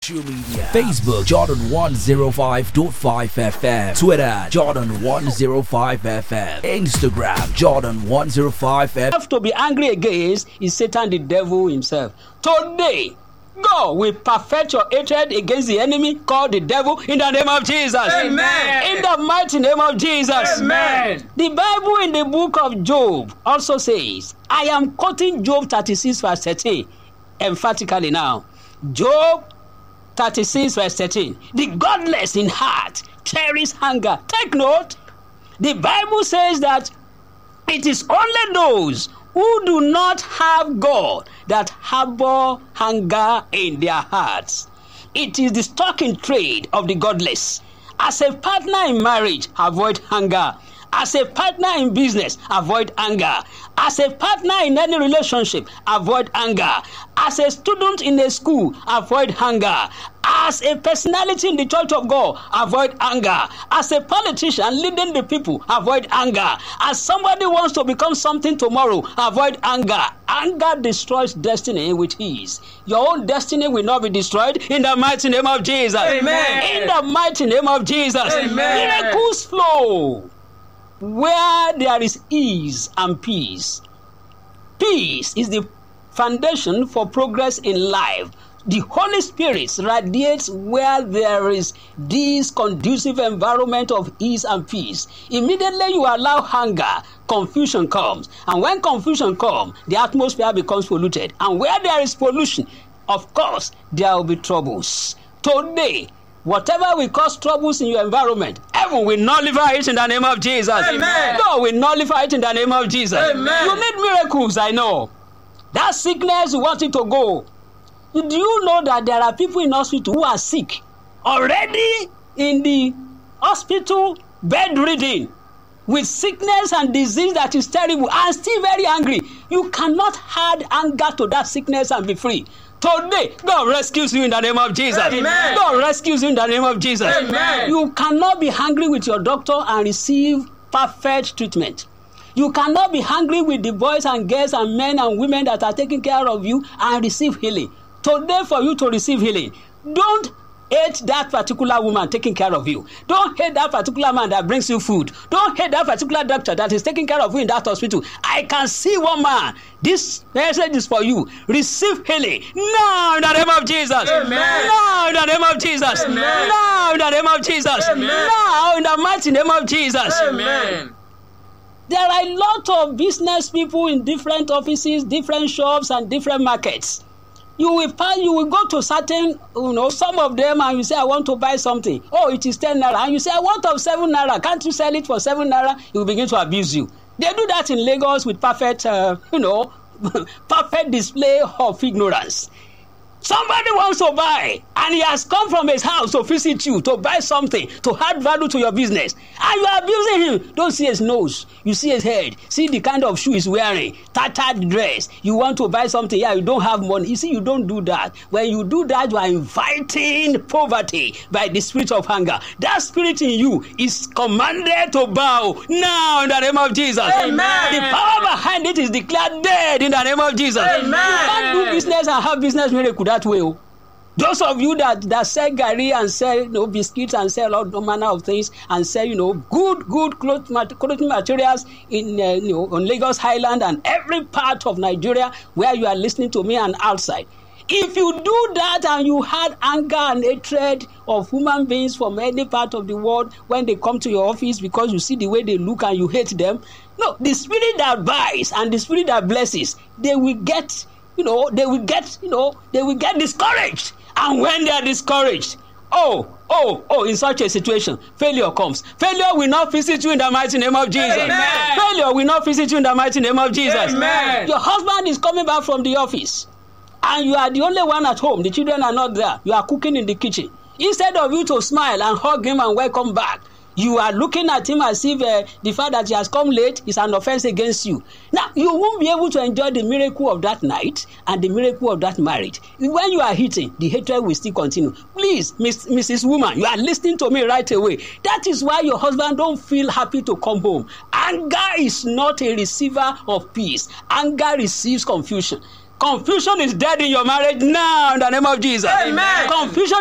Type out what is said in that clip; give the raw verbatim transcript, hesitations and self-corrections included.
social media. Facebook, Jordan one oh five point five F M. Twitter, Jordan one oh five F M. Instagram, Jordan one oh five F M. Have to be angry against is Satan, the devil himself. Today, God will perfect your hatred against the enemy called the devil in the name of Jesus. Amen. In the mighty name of Jesus. Amen. The Bible in the book of Job also says, I am quoting Job thirty-six verse thirteen emphatically now. Job thirty-six verse thirteen. The godless in heart cherish anger. Take note. The Bible says that it is only those who do not have God that harbor anger in their hearts. It is the stock in trade of the godless. As a partner in marriage, avoid anger. As a partner in business, avoid anger. As a partner in any relationship, avoid anger. As a student in a school, avoid anger. As a personality in the church of God, avoid anger. As a politician leading the people, avoid anger. As somebody wants to become something tomorrow, avoid anger. Anger destroys destiny with ease. Your own destiny will not be destroyed in the mighty name of Jesus. Amen. In the mighty name of Jesus. Amen. Miracles flow where there is ease and peace. Peace is the foundation for progress in life. The Holy Spirit radiates where there is this conducive environment of ease and peace. Immediately you allow hunger, confusion comes. And when confusion comes, the atmosphere becomes polluted. And where there is pollution, of course, there will be troubles. Today, whatever will cause troubles in your environment, heaven will nullify it in the name of Jesus. Amen. God will nullify it in the name of Jesus. Amen. You need miracles, I know. That sickness, you want it to go. Do you know that there are people in hospital who are sick, already in the hospital, bedridden, with sickness and disease that is terrible, and still very angry? You cannot add anger to that sickness and be free. Today, God rescues you in the name of Jesus. Amen. God rescues you in the name of Jesus. Amen. You cannot be hungry with your doctor and receive perfect treatment. You cannot be hungry with the boys and girls and men and women that are taking care of you and receive healing. Today, for you to receive healing, don't hate that particular woman taking care of you. Don't hate that particular man that brings you food. Don't hate that particular doctor that is taking care of you in that hospital. I can see one man. This message is for you. Receive healing now in the name of Jesus. Amen. Now in the name of Jesus. Amen. Now in the name of Jesus. Amen. Now in the mighty name of Jesus. Amen. There are a lot of business people in different offices, different shops, and different markets. You will pass, you will go to certain, you know, some of them, and you say, I want to buy something. Oh, it is ten naira. And you say, I want of seven naira. Can't you sell it for seven naira? He will begin to abuse you. They do that in Lagos with perfect, uh, you know, perfect display of ignorance. Somebody wants to buy, and he has come from his house to visit you, to buy something, to add value to your business, and you are abusing him. Don't see his nose, you see his head, see the kind of shoe he's wearing, tattered dress. You want to buy something, yeah, you don't have money. You see, you don't do that. When you do that, you are inviting poverty by the spirit of hunger. That spirit in you is commanded to bow now in the name of Jesus. Amen. The power behind it is declared dead in the name of Jesus. Amen. You can't do business and have business miracle that way. Oh. Those of you that, that sell gari and sell, you know, biscuits and sell all manner of things and sell, you know, good, good cloth, clothing materials in, uh, you know, on Lagos Highland and every part of Nigeria where you are listening to me and outside. If you do that and you had anger and hatred of human beings from any part of the world when they come to your office because you see the way they look and you hate them, no, the spirit that buys and the spirit that blesses, they will get, you know, they will get, you know, they will get discouraged. And when they are discouraged, oh, oh, oh, in such a situation, failure comes. Failure will not visit you in the mighty name of Jesus. Amen. Failure will not visit you in the mighty name of Jesus. Amen. Your husband is coming back from the office, and you are the only one at home. The children are not there. You are cooking in the kitchen. Instead of you to smile and hug him and welcome back, you are looking at him as if uh, the fact that he has come late is an offense against you. Now, you won't be able to enjoy the miracle of that night and the miracle of that marriage. When you are hitting, the hatred will still continue. Please, Miss, Missus Woman, you are listening to me right away. That is why your husband don't feel happy to come home. Anger is not a receiver of peace. Anger receives confusion. Confusion is dead in your marriage now in the name of Jesus. Amen. Confusion